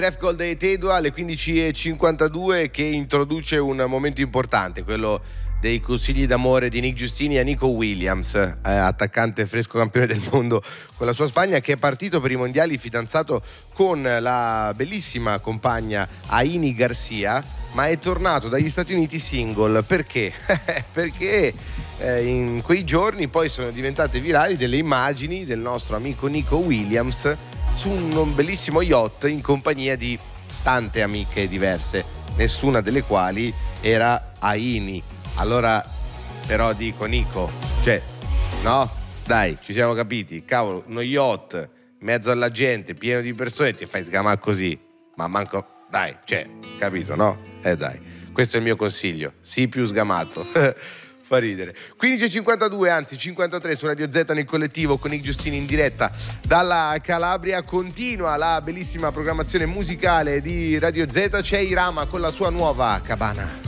Ref Gold e Tedua alle 15:52 che introduce un momento importante, quello dei consigli d'amore di Nick Giustini a Nico Williams, attaccante fresco campione del mondo con la sua Spagna, che è partito per i mondiali fidanzato con la bellissima compagna Aini Garcia, ma è tornato dagli Stati Uniti single. Perché? Perché in quei giorni poi sono diventate virali delle immagini del nostro amico Nico Williams su un bellissimo yacht in compagnia di tante amiche diverse, nessuna delle quali era Aini. Allora però dico, Nico, cioè, no? Dai, ci siamo capiti, cavolo, uno yacht in mezzo alla gente, pieno di persone, ti fai sgamare così, ma manco, dai, cioè, capito, no? Dai, questo è il mio consiglio, sii più sgamato. Fa ridere. 15:52, anzi 53 su Radio Z nel collettivo con Nick Giustini in diretta dalla Calabria. Continua la bellissima programmazione musicale di Radio Z. C'è Irama con la sua nuova Cabana.